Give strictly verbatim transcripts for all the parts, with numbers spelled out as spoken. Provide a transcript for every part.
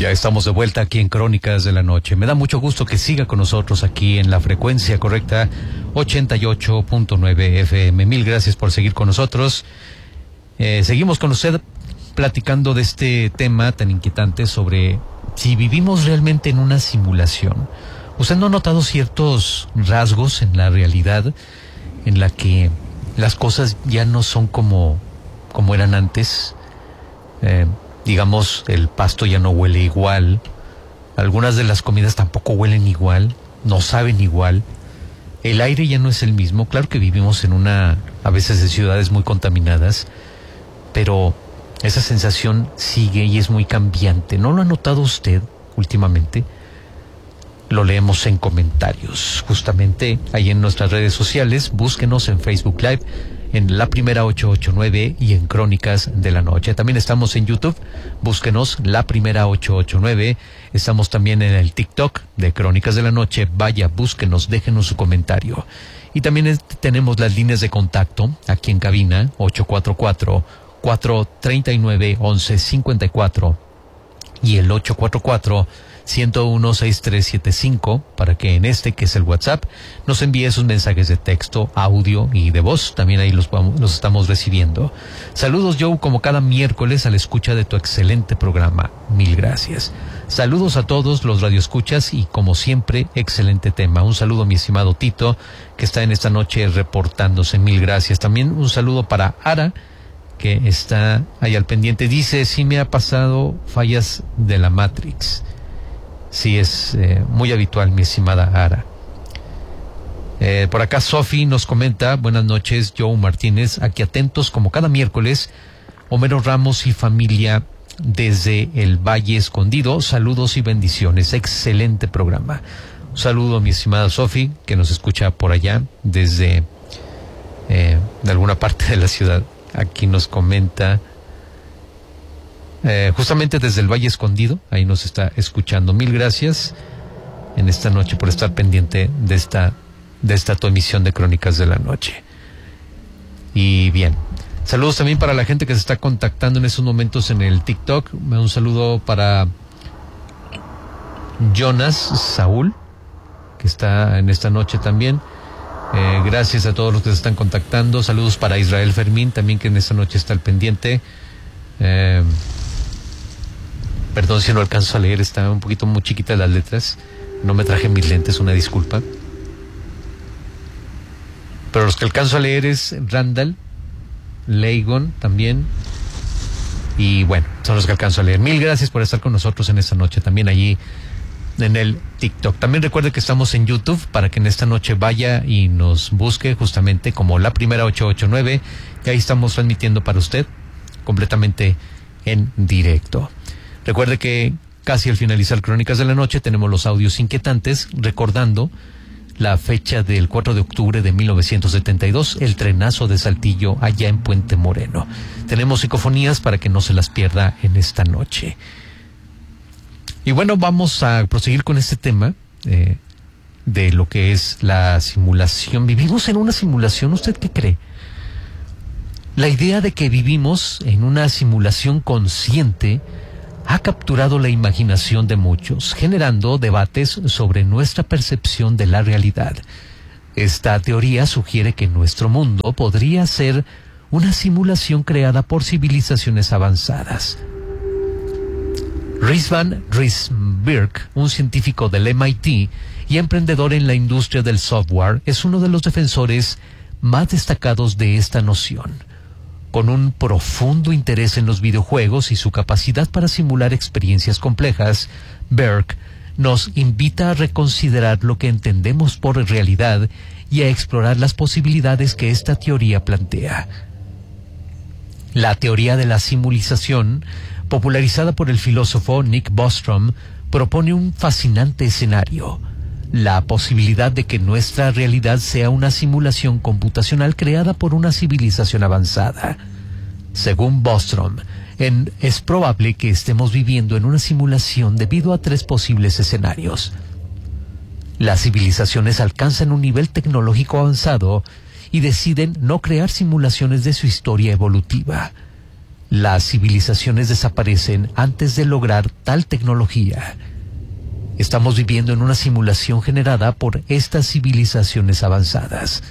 Ya estamos de vuelta aquí en Crónicas de la Noche. Me da mucho gusto que siga con nosotros aquí en la frecuencia correcta ochenta y ocho punto nueve F M. Mil gracias por seguir con nosotros. Eh, seguimos con usted platicando de este tema tan inquietante sobre si vivimos realmente en una simulación. ¿Usted no ha notado ciertos rasgos en la realidad en la que las cosas ya no son como, como eran antes? Eh, digamos, el pasto ya no huele igual, algunas de las comidas tampoco huelen igual, no saben igual, el aire ya no es el mismo. Claro que vivimos en una, a veces de ciudades muy contaminadas, pero esa sensación sigue y es muy cambiante. ¿No lo ha notado usted últimamente? Lo leemos en comentarios, justamente ahí en nuestras redes sociales. Búsquenos en Facebook Live, en La Primera ochocientos ochenta y nueve y en Crónicas de la Noche. También estamos en YouTube, búsquenos La Primera ochocientos ochenta y nueve. Estamos también en el TikTok de Crónicas de la Noche. Vaya, búsquenos, déjenos su comentario. Y también es, tenemos las líneas de contacto aquí en cabina, ocho cuatro cuatro, cuatro tres nueve, once cincuenta y cuatro y el ocho cuatro cuatro, uno uno uno, seis tres siete cinco, para que en este, que es el WhatsApp, nos envíe sus mensajes de texto, audio y de voz. También ahí los, los estamos recibiendo. Saludos, Joe, como cada miércoles a la escucha de tu excelente programa. Mil gracias. Saludos a todos los radioescuchas y, como siempre, excelente tema. Un saludo a mi estimado Tito, que está en esta noche reportándose. Mil gracias. También un saludo para Ara, que está ahí al pendiente. Dice, sí me ha pasado fallas de la Matrix. Sí, es eh, muy habitual, mi estimada Ara. Eh, por acá Sofi nos comenta, buenas noches, Joe Martínez, aquí atentos como cada miércoles, Homero Ramos y familia desde el Valle Escondido, saludos y bendiciones, excelente programa. Un saludo a mi estimada Sofi, que nos escucha por allá, desde eh, de alguna parte de la ciudad. Aquí nos comenta... Eh, justamente desde el Valle Escondido, ahí nos está escuchando. Mil gracias en esta noche por estar pendiente de esta, de esta tu emisión de Crónicas de la Noche. Y bien, saludos también para la gente que se está contactando en estos momentos en el TikTok. Un saludo para Jonas Saúl, que está en esta noche también. Eh, gracias a todos los que se están contactando. Saludos para Israel Fermín, también, que en esta noche está al pendiente. Eh, Perdón si no alcanzo a leer, está un poquito muy chiquita las letras. No me traje mis lentes, una disculpa. Pero los que alcanzo a leer es Randall, Leigon también. Y bueno, son los que alcanzo a leer. Mil gracias por estar con nosotros en esta noche, también allí en el TikTok. También recuerde que estamos en YouTube para que en esta noche vaya y nos busque justamente como La Primera ochocientos ochenta y nueve. Y ahí estamos transmitiendo para usted completamente en directo. Recuerde que casi al finalizar Crónicas de la Noche tenemos los audios inquietantes, recordando la fecha del cuatro de octubre de mil novecientos setenta y dos, el trenazo de Saltillo allá en Puente Moreno. Tenemos psicofonías para que no se las pierda en esta noche. Y bueno, vamos a proseguir con este tema eh, de lo que es la simulación. ¿Vivimos en una simulación? ¿Usted qué cree? La idea de que vivimos en una simulación consciente ha capturado la imaginación de muchos, generando debates sobre nuestra percepción de la realidad. Esta teoría sugiere que nuestro mundo podría ser una simulación creada por civilizaciones avanzadas. Rizvan Rizberg, un científico del M I T y emprendedor en la industria del software, es uno de los defensores más destacados de esta noción. Con un profundo interés en los videojuegos y su capacidad para simular experiencias complejas, Berg nos invita a reconsiderar lo que entendemos por realidad y a explorar las posibilidades que esta teoría plantea. La teoría de la simulización, popularizada por el filósofo Nick Bostrom, propone un fascinante escenario: la posibilidad de que nuestra realidad sea una simulación computacional creada por una civilización avanzada. Según Bostrom, en, es probable que estemos viviendo en una simulación debido a tres posibles escenarios. Las civilizaciones alcanzan un nivel tecnológico avanzado y deciden no crear simulaciones de su historia evolutiva. Las civilizaciones desaparecen antes de lograr tal tecnología. Estamos viviendo en una simulación generada por estas civilizaciones avanzadas.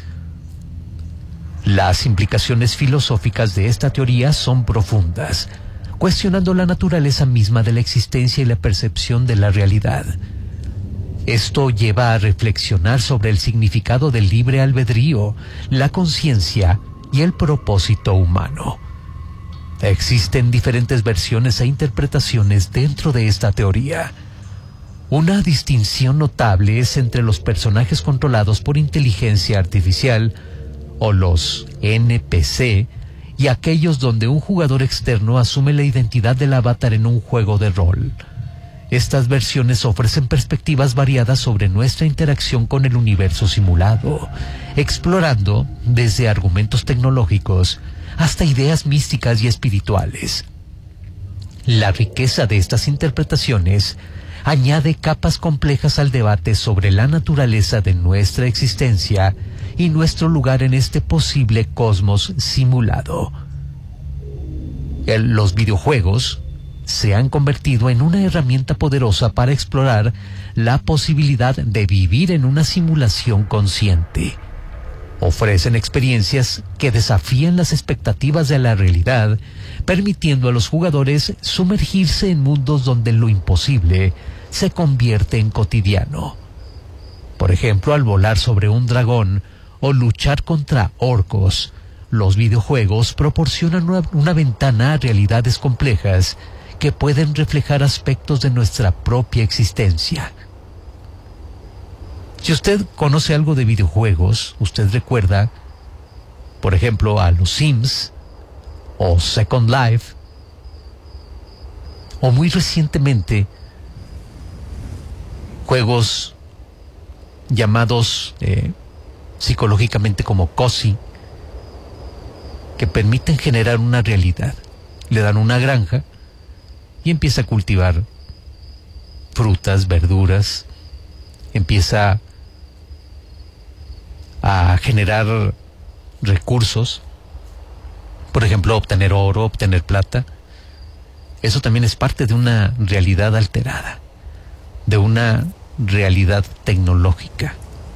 Las implicaciones filosóficas de esta teoría son profundas, cuestionando la naturaleza misma de la existencia y la percepción de la realidad. Esto lleva a reflexionar sobre el significado del libre albedrío, la conciencia y el propósito humano. Existen diferentes versiones e interpretaciones dentro de esta teoría. Una distinción notable es entre los personajes controlados por inteligencia artificial, o los N P C, y aquellos donde un jugador externo asume la identidad del avatar en un juego de rol. Estas versiones ofrecen perspectivas variadas sobre nuestra interacción con el universo simulado, explorando desde argumentos tecnológicos hasta ideas místicas y espirituales. La riqueza de estas interpretaciones añade capas complejas al debate sobre la naturaleza de nuestra existencia y nuestro lugar en este posible cosmos simulado. El, los videojuegos se han convertido en una herramienta poderosa para explorar la posibilidad de vivir en una simulación consciente. Ofrecen experiencias que desafían las expectativas de la realidad, permitiendo a los jugadores sumergirse en mundos donde lo imposible se convierte en cotidiano. Por ejemplo, al volar sobre un dragón o luchar contra orcos, los videojuegos proporcionan una, una ventana a realidades complejas que pueden reflejar aspectos de nuestra propia existencia. Si usted conoce algo de videojuegos, usted recuerda, por ejemplo, a los Sims o Second Life, o muy recientemente juegos llamados eh, psicológicamente como cozy, que permiten generar una realidad. Le dan una granja y empieza a cultivar frutas, verduras, empieza a generar recursos, por ejemplo, obtener oro, obtener plata. Eso también es parte de una realidad alterada, de una realidad tecnológica.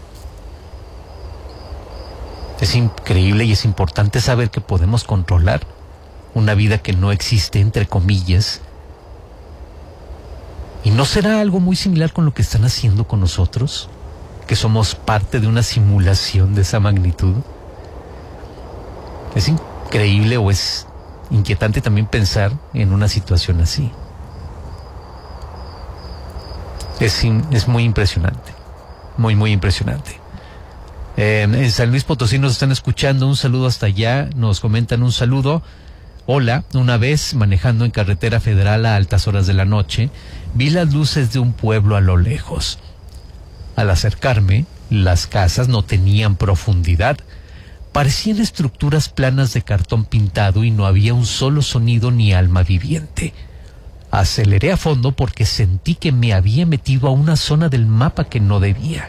Es increíble y es importante saber que podemos controlar una vida que no existe, entre comillas. ¿Y no será algo muy similar con lo que están haciendo con nosotros? Que somos parte de una simulación de esa magnitud. Es increíble o es inquietante también pensar en una situación así. Es, es muy impresionante. Muy, muy impresionante. Eh, en San Luis Potosí nos están escuchando. Un saludo hasta allá. Nos comentan un saludo. Hola, una vez manejando en carretera federal a altas horas de la noche, vi las luces de un pueblo a lo lejos. Al acercarme, las casas no tenían profundidad. Parecían estructuras planas de cartón pintado y no había un solo sonido ni alma viviente. Aceleré a fondo porque sentí que me había metido a una zona del mapa que no debía.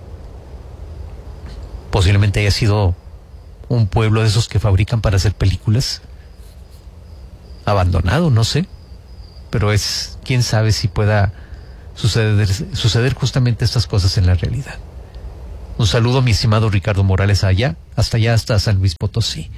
Posiblemente haya sido un pueblo de esos que fabrican para hacer películas. Abandonado, no sé. Pero es, quién sabe si pueda suceder, suceder justamente estas cosas en la realidad. Un saludo a mi estimado Ricardo Morales allá, hasta allá, hasta San Luis Potosí.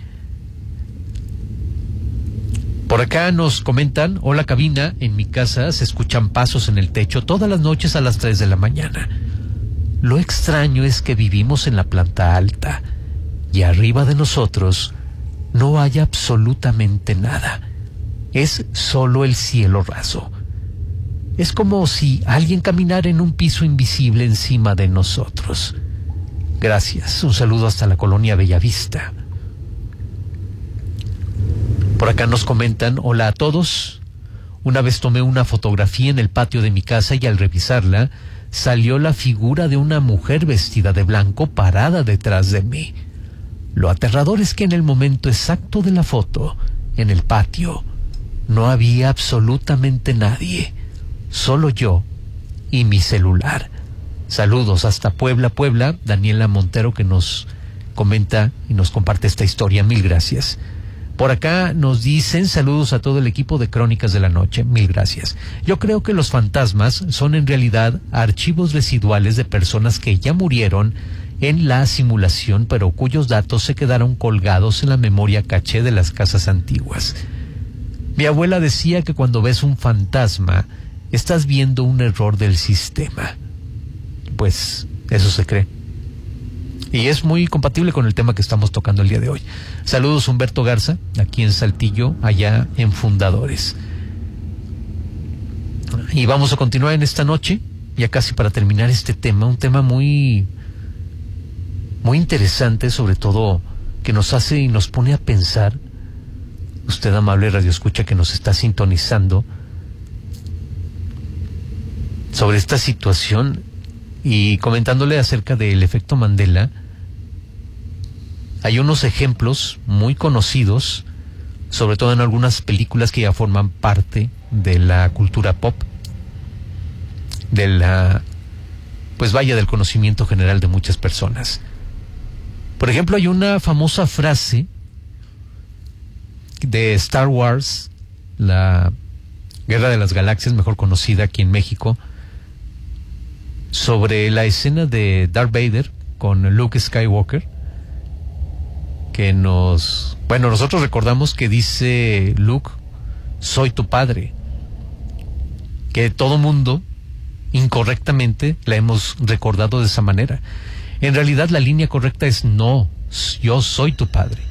Por acá nos comentan, hola cabina, en mi casa se escuchan pasos en el techo todas las noches a las tres de la mañana. Lo extraño es que vivimos en la planta alta y arriba de nosotros no hay absolutamente nada. Es solo el cielo raso. Es como si alguien caminara en un piso invisible encima de nosotros. Gracias. Un saludo hasta la colonia Bellavista. Por acá nos comentan, hola a todos. Una vez tomé una fotografía en el patio de mi casa y al revisarla, salió la figura de una mujer vestida de blanco parada detrás de mí. Lo aterrador es que en el momento exacto de la foto, en el patio, no había absolutamente nadie, solo yo y mi celular. Saludos hasta Puebla, Puebla. Daniela Montero que nos comenta y nos comparte esta historia. Mil gracias. Por acá nos dicen saludos a todo el equipo de Crónicas de la Noche. Mil gracias. Yo creo que los fantasmas son en realidad archivos residuales de personas que ya murieron en la simulación, pero cuyos datos se quedaron colgados en la memoria caché de las casas antiguas. Mi abuela decía que cuando ves un fantasma, estás viendo un error del sistema. Pues eso se cree. Y es muy compatible con el tema que estamos tocando el día de hoy. Saludos, Humberto Garza, aquí en Saltillo, allá en Fundadores. Y vamos a continuar en esta noche, ya casi para terminar este tema, un tema muy, muy interesante, sobre todo que nos hace y nos pone a pensar. Usted, amable radioescucha que nos está sintonizando, sobre esta situación y comentándole acerca del efecto Mandela. Hay unos ejemplos muy conocidos, sobre todo en algunas películas que ya forman parte de la cultura pop, de la, pues vaya, del conocimiento general de muchas personas. Por ejemplo, hay una famosa frase de Star Wars, la Guerra de las Galaxias, mejor conocida aquí en México, sobre la escena de Darth Vader con Luke Skywalker, que nos, bueno, nosotros recordamos que dice Luke, soy tu padre, que todo mundo incorrectamente la hemos recordado de esa manera. En realidad la línea correcta es no, yo soy tu padre.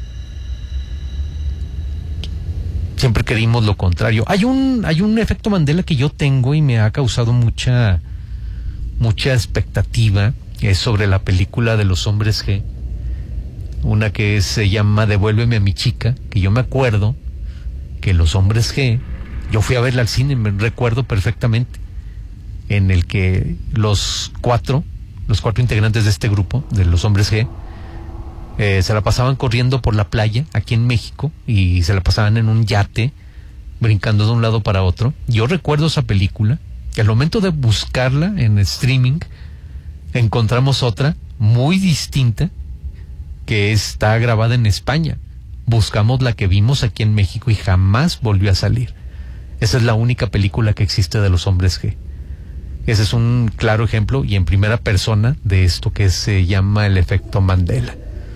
Siempre querimos lo contrario. Hay un, hay un efecto Mandela que yo tengo y me ha causado mucha mucha expectativa, es sobre la película de los hombres G, una que se llama Devuélveme a mi chica, que yo me acuerdo que los hombres G, yo fui a verla al cine, me recuerdo perfectamente, en el que los cuatro, los cuatro integrantes de este grupo, de los hombres G, eh, se la pasaban corriendo por la playa, aquí en México, y se la pasaban en un yate, brincando de un lado para otro. Yo recuerdo esa película, que al momento de buscarla en streaming, encontramos otra muy distinta, que está grabada en España. Buscamos la que vimos aquí en México y jamás volvió a salir. Esa es la única película que existe de los hombres G. Ese es un claro ejemplo y en primera persona de esto que se llama el efecto Mandela.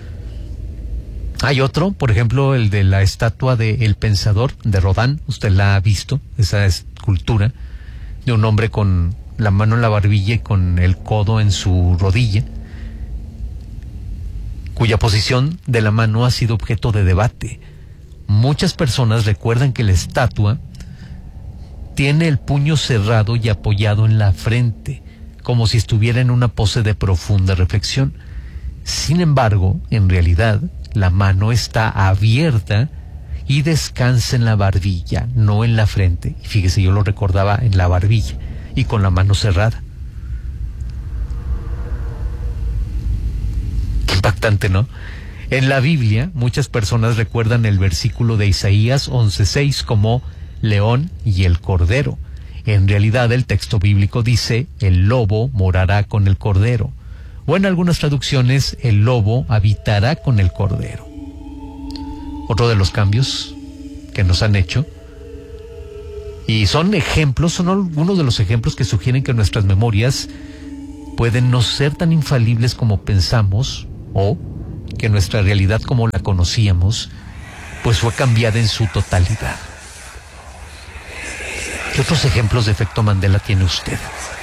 Hay otro, por ejemplo, el de la estatua de El Pensador de Rodin. Usted la ha visto, esa escultura de un hombre con la mano en la barbilla y con el codo en su rodilla, cuya posición de la mano ha sido objeto de debate. Muchas personas recuerdan que la estatua tiene el puño cerrado y apoyado en la frente, como si estuviera en una pose de profunda reflexión. Sin embargo, en realidad, la mano está abierta y descansa en la barbilla, no en la frente. Y fíjese, yo lo recordaba en la barbilla y con la mano cerrada. Qué impactante, ¿no? En la Biblia, muchas personas recuerdan el versículo de Isaías once seis como león y el cordero. En realidad, el texto bíblico dice, el lobo morará con el cordero. O en algunas traducciones, el lobo habitará con el cordero. Otro de los cambios que nos han hecho, y son ejemplos, son algunos de los ejemplos que sugieren que nuestras memorias pueden no ser tan infalibles como pensamos, o que nuestra realidad como la conocíamos, pues fue cambiada en su totalidad. ¿Qué otros ejemplos de efecto Mandela tiene usted?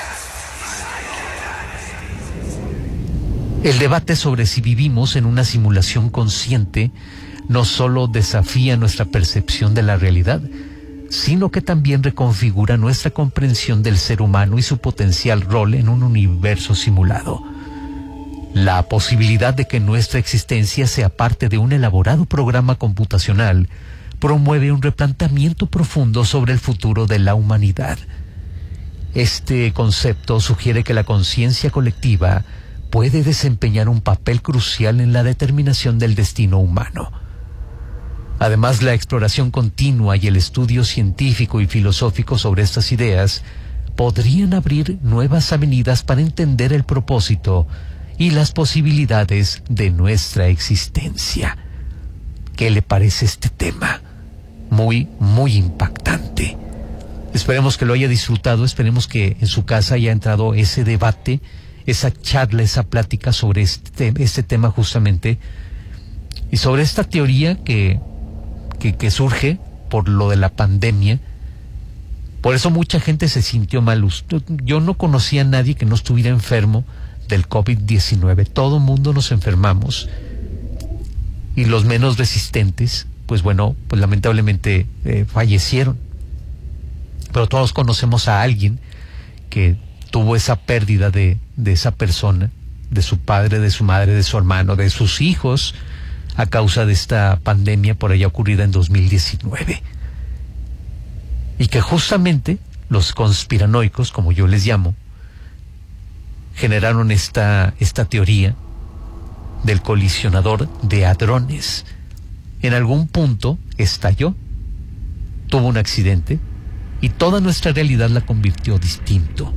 El debate sobre si vivimos en una simulación consciente no solo desafía nuestra percepción de la realidad, sino que también reconfigura nuestra comprensión del ser humano y su potencial rol en un universo simulado. La posibilidad de que nuestra existencia sea parte de un elaborado programa computacional promueve un replanteamiento profundo sobre el futuro de la humanidad. Este concepto sugiere que la conciencia colectiva puede desempeñar un papel crucial en la determinación del destino humano. Además, la exploración continua y el estudio científico y filosófico sobre estas ideas podrían abrir nuevas avenidas para entender el propósito y las posibilidades de nuestra existencia. qué le parece este tema. Muy, muy impactante. Esperemos que lo haya disfrutado, esperemos que en su casa haya entrado ese debate, esa charla, esa plática sobre este, este tema justamente, y sobre esta teoría que, que, que surge por lo de la pandemia. Por eso mucha gente se sintió mal. Yo no conocía a nadie que no estuviera enfermo del COVID diecinueve. Todo mundo nos enfermamos. Y los menos resistentes, pues bueno, pues lamentablemente eh, fallecieron. Pero todos conocemos a alguien que tuvo esa pérdida de, de esa persona, de su padre, de su madre, de su hermano, de sus hijos, a causa de esta pandemia por allá ocurrida en dos mil diecinueve. Y que justamente los conspiranoicos, como yo les llamo, generaron esta, esta teoría del colisionador de hadrones. En algún punto estalló, tuvo un accidente y toda nuestra realidad la convirtió distinto.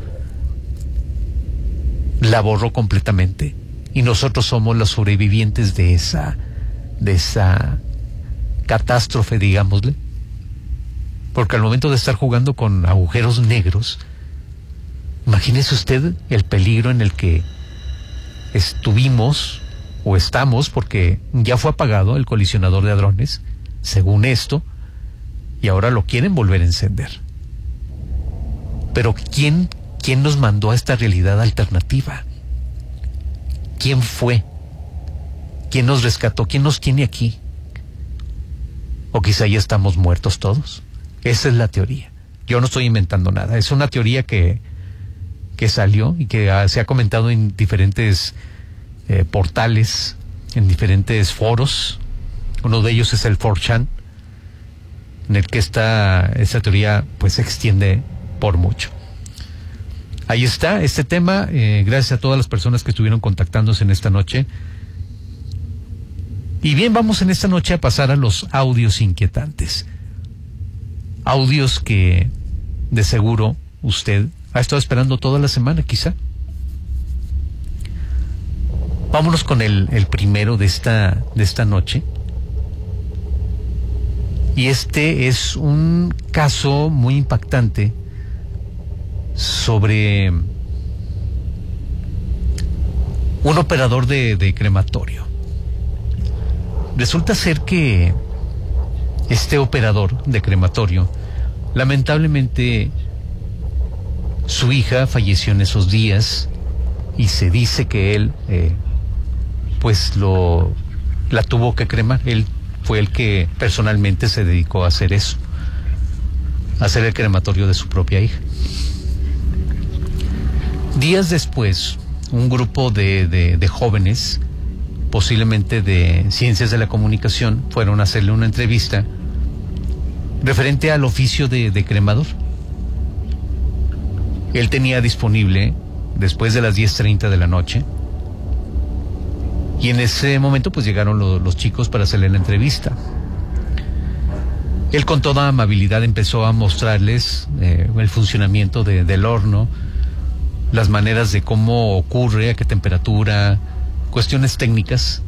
La borró completamente y nosotros somos los sobrevivientes de esa, de esa catástrofe, digámosle. Porque al momento de estar jugando con agujeros negros, imagínese usted el peligro en el que estuvimos o estamos, porque ya fue apagado el colisionador de hadrones, según esto, y ahora lo quieren volver a encender. Pero ¿quién, quién nos mandó a esta realidad alternativa? ¿Quién fue? ¿Quién nos rescató? ¿Quién nos tiene aquí? ¿O quizá ya estamos muertos todos? Esa es la teoría. Yo no estoy inventando nada. Es una teoría que, que salió y que ha, se ha comentado en diferentes eh, portales, en diferentes foros. Uno de ellos es el cuatro chan, en el que esta, esta teoría pues se extiende por mucho. Ahí está este tema. Eh, gracias a todas las personas que estuvieron contactándose en esta noche. Y bien, vamos en esta noche a pasar a los audios inquietantes. Audios que de seguro usted ha estado esperando toda la semana, quizá. Vámonos con el, el primero de esta, de esta noche. Y este es un caso muy impactante sobre un operador de, de crematorio. Resulta ser que este operador de crematorio, lamentablemente, su hija falleció en esos días y se dice que él, eh, pues lo, la tuvo que cremar. Él fue el que personalmente se dedicó a hacer eso, a hacer el crematorio de su propia hija. Días después, un grupo de, de, de jóvenes, posiblemente de ciencias de la comunicación, fueron a hacerle una entrevista referente al oficio de, de cremador. Él tenía disponible después de las diez treinta de la noche, y en ese momento pues llegaron lo, los chicos para hacerle la entrevista. Él con toda amabilidad empezó a mostrarles eh, el funcionamiento de, del horno, las maneras de cómo ocurre, a qué temperatura, cuestiones técnicas.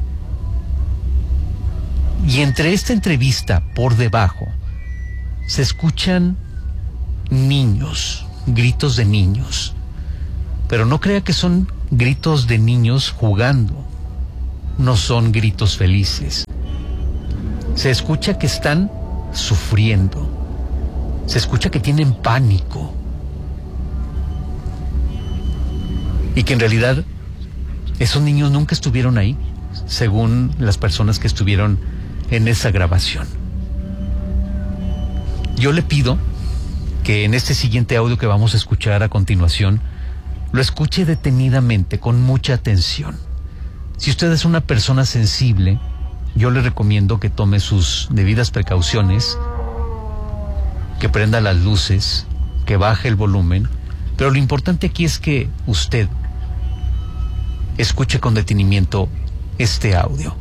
Y entre esta entrevista, por debajo, se escuchan niños, gritos de niños. Pero no crea que son gritos de niños jugando. No son gritos felices. Se escucha que están sufriendo. Se escucha que tienen pánico. Y que en realidad esos niños nunca estuvieron ahí, según las personas que estuvieron en esa grabación. Yo le pido que en este siguiente audio que vamos a escuchar a continuación, lo escuche detenidamente, con mucha atención. Si usted es una persona sensible, yo le recomiendo que tome sus debidas precauciones, que prenda las luces, que baje el volumen, pero lo importante aquí es que usted escuche con detenimiento este audio.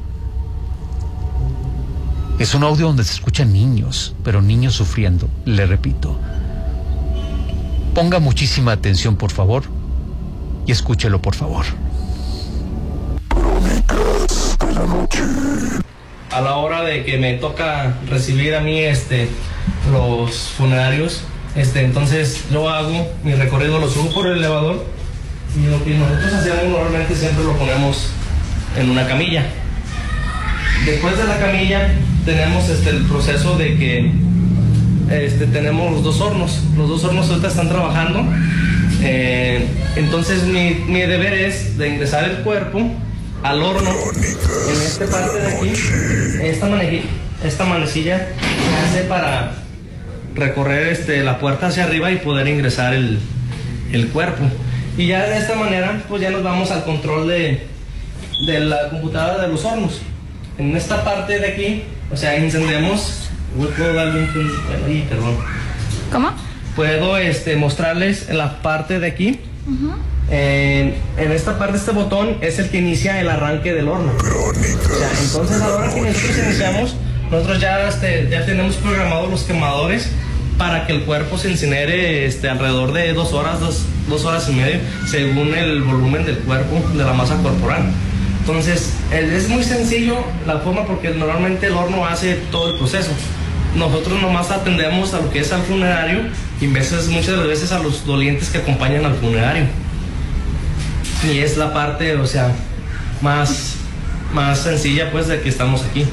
Es un audio donde se escuchan niños, pero niños sufriendo, le repito. Ponga muchísima atención, por favor, y escúchelo, por favor. Crónicas de la noche. a la hora de que me toca recibir a mí este, los funerarios, este, entonces yo hago mi recorrido, lo subo por el elevador y lo que nosotros hacemos normalmente siempre lo ponemos en una camilla. Después de la camilla tenemos este, el proceso de que este, tenemos los dos hornos. Los dos hornos ahorita están trabajando. Eh, entonces mi, mi deber es de ingresar el cuerpo al horno. En esta parte de aquí, esta, manejilla, esta manecilla se hace para recorrer este, la puerta hacia arriba y poder ingresar el, el cuerpo. Y ya de esta manera pues ya nos vamos al control de, de la computadora de los hornos. En esta parte de aquí, o sea, encendemos. ¿Puedo darle un... Ay, perdón. ¿Cómo? Puedo este, mostrarles en la parte de aquí. Uh-huh. En, en esta parte, este botón es el que inicia el arranque del horno. O sea, entonces a la hora que nosotros iniciamos, nosotros ya, este, ya tenemos programados los quemadores para que el cuerpo se incinere este, alrededor de dos horas, dos, dos horas y media, según el volumen del cuerpo, de la masa corporal. Entonces, es muy sencillo la forma porque normalmente el horno hace todo el proceso. Nosotros nomás atendemos a lo que es al funerario y veces, muchas de las veces a los dolientes que acompañan al funerario. Y es la parte, o sea, más, más sencilla pues de que estamos aquí.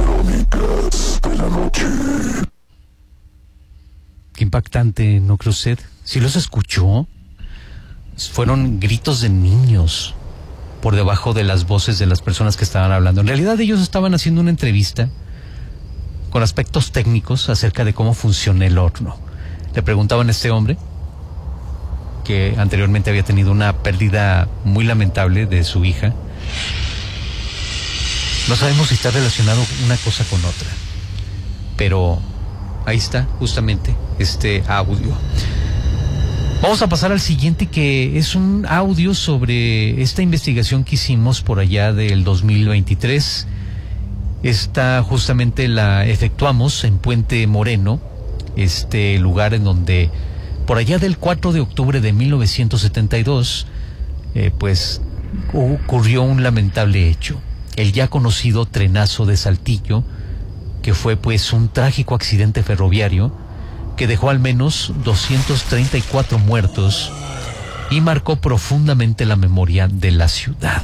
Qué impactante, ¿no cree usted? ¿Sí los escuchó? Fueron gritos de niños por debajo de las voces de las personas que estaban hablando. En realidad ellos estaban haciendo una entrevista con aspectos técnicos acerca de cómo funciona el horno. Le preguntaban a este hombre, que anteriormente había tenido una pérdida muy lamentable de su hija. No sabemos si está relacionado una cosa con otra, pero ahí está justamente este audio. Vamos a pasar al siguiente, que es un audio sobre esta investigación que hicimos por allá del dos mil veintitrés. Esta justamente la efectuamos en Puente Moreno, este lugar en donde por allá del cuatro de octubre de mil novecientos setenta y dos, eh, pues ocurrió un lamentable hecho. El ya conocido trenazo de Saltillo, que fue pues un trágico accidente ferroviario que dejó al menos doscientos treinta y cuatro muertos y marcó profundamente la memoria de la ciudad.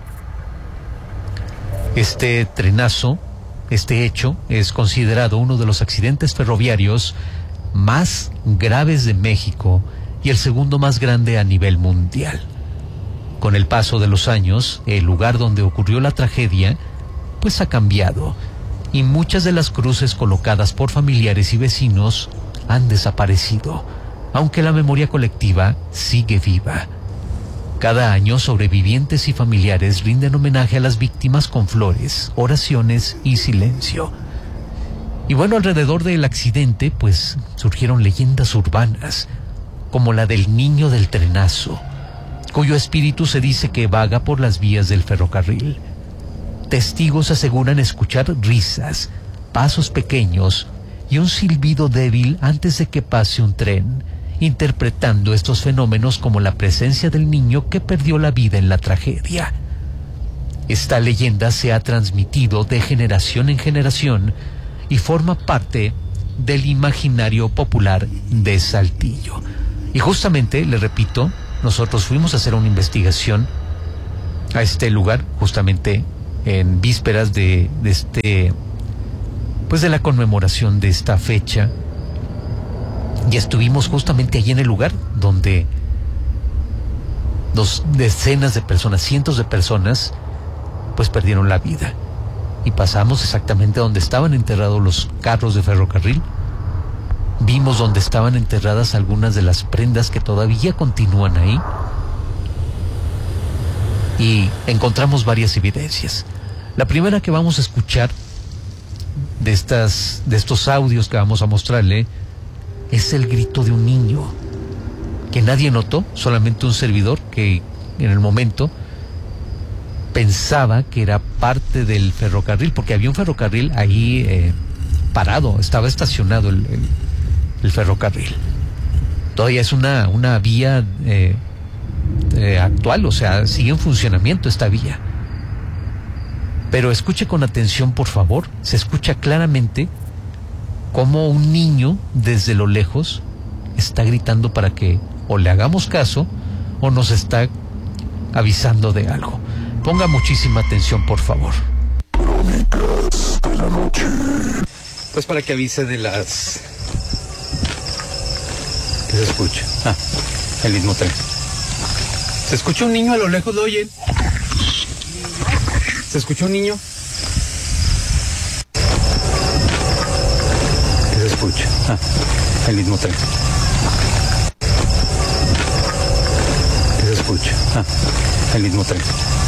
Este trenazo, este hecho, es considerado uno de los accidentes ferroviarios más graves de México y el segundo más grande a nivel mundial. Con el paso de los años, el lugar donde ocurrió la tragedia, pues ha cambiado, y muchas de las cruces colocadas por familiares y vecinos han desaparecido, aunque la memoria colectiva sigue viva. Cada año, sobrevivientes y familiares rinden homenaje a las víctimas con flores, oraciones y silencio. Y bueno, alrededor del accidente, pues, surgieron leyendas urbanas, como la del niño del trenazo, cuyo espíritu se dice que vaga por las vías del ferrocarril. Testigos aseguran escuchar risas, pasos pequeños y un silbido débil antes de que pase un tren, interpretando estos fenómenos como la presencia del niño que perdió la vida en la tragedia. Esta leyenda se ha transmitido de generación en generación y forma parte del imaginario popular de Saltillo. Y justamente, le repito, nosotros fuimos a hacer una investigación a este lugar, justamente en vísperas de, de este... pues de la conmemoración de esta fecha, y estuvimos justamente allí en el lugar donde dos decenas de personas, cientos de personas, pues perdieron la vida, y pasamos exactamente donde estaban enterrados los carros de ferrocarril. Vimos donde estaban enterradas algunas de las prendas que todavía continúan ahí, y encontramos varias evidencias. La primera que vamos a escuchar de estas, de estos audios que vamos a mostrarle, es el grito de un niño que nadie notó, solamente un servidor que en el momento pensaba que era parte del ferrocarril, porque había un ferrocarril ahí eh, parado, estaba estacionado el, el, el ferrocarril. Todavía es una, una vía eh, eh, actual, o sea, sigue en funcionamiento esta vía. Pero escuche con atención, por favor. Se escucha claramente cómo un niño desde lo lejos está gritando para que o le hagamos caso o nos está avisando de algo. Ponga muchísima atención, por favor. Crónicas de la noche. Pues para que avise de las... ¿Qué se escucha? Ah, el mismo tren. ¿Se escucha un niño a lo lejos? ¿Lo oyen? ¿Se escucha un niño? ¿Qué se escucha? Ah, el mismo tren. ¿Qué se escucha? Ah, el mismo tren.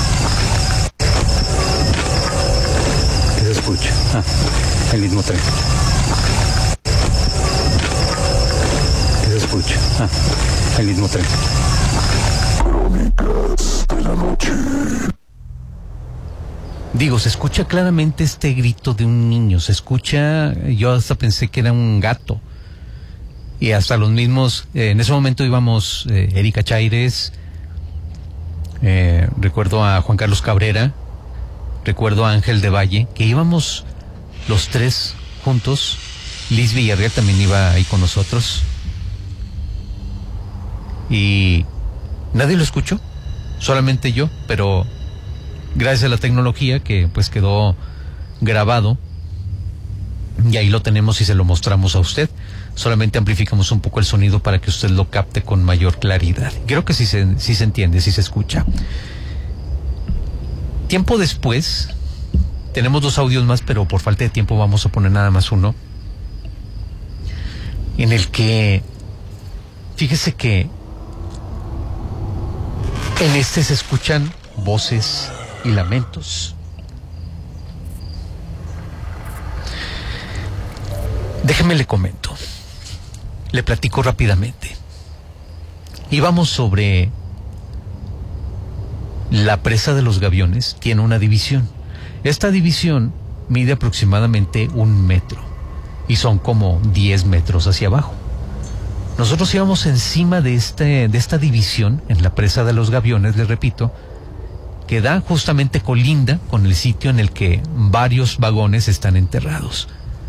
¿Qué se escucha? Ah, el mismo tren. ¿Qué se escucha? Ah, el mismo tren. Crónicas de la noche. Digo, se escucha claramente este grito de un niño, se escucha, yo hasta pensé que era un gato. Y hasta los mismos, eh, en ese momento íbamos eh, Erika Chaires, eh, recuerdo a Juan Carlos Cabrera, recuerdo a Ángel de Valle, que íbamos los tres juntos. Liz Villarreal también iba ahí con nosotros. Y nadie lo escuchó, solamente yo, pero gracias a la tecnología que pues quedó grabado y ahí lo tenemos y se lo mostramos a usted. Solamente amplificamos un poco el sonido para que usted lo capte con mayor claridad. Creo que sí se, sí se entiende, sí se escucha. Tiempo después, tenemos dos audios más, pero por falta de tiempo vamos a poner nada más uno, en el que, fíjese que en este se escuchan voces y lamentos. Déjeme le comento, le platico rápidamente. Íbamos sobre la presa de los Gaviones, tiene una división. Esta división mide aproximadamente un metro y son como diez metros hacia abajo. Nosotros íbamos encima de, este, de esta división, en la presa de los Gaviones, les repito, que da justamente colinda con el sitio en el que varios vagones están enterrados.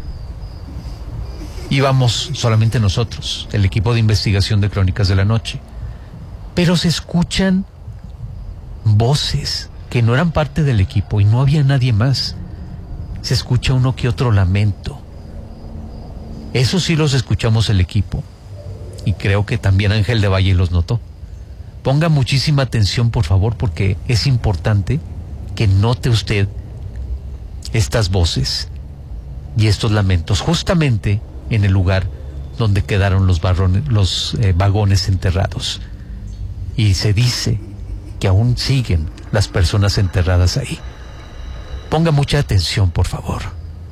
Íbamos solamente nosotros, el equipo de investigación de Crónicas de la Noche, pero se escuchan voces que no eran parte del equipo y no había nadie más. Se escucha uno que otro lamento. Eso sí los escuchamos el equipo y creo que también Ángel de Valle los notó. Ponga muchísima atención, por favor, porque es importante que note usted estas voces y estos lamentos justamente en el lugar donde quedaron los, barrones, los eh, vagones enterrados. Y se dice que aún siguen las personas enterradas ahí. Ponga mucha atención, por favor.